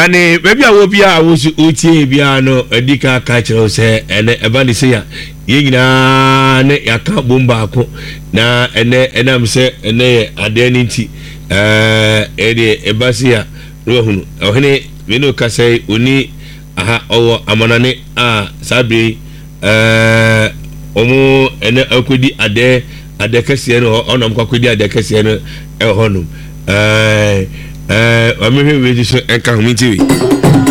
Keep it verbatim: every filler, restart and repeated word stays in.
ane baby a wo bia a wo su otie bia no adika ka kyerɛ sɛ ene eba ne se ya ye nyina ne yaka bomba ako na ene enam sɛ ene ye ade ne nti eh ede eba se ya no hunu ohene we no ka sɛ oni aha owo amanane a sabe eh omo ene akodi ade ade kese no onam kwakodi ade kese no e honum eh eh amehwe we so enka ho nti we